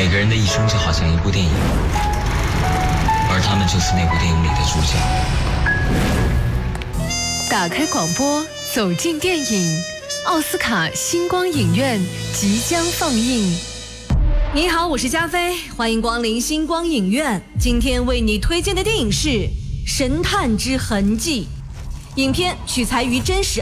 每个人的一生就好像一部电影，而他们就是那部电影里的主角。 打开广播，走进电影，奥斯卡星光影院即将放映。 你好，我是加菲，欢迎光临星光影院。今天为你推荐的电影是《神探之痕迹》，影片取材于真实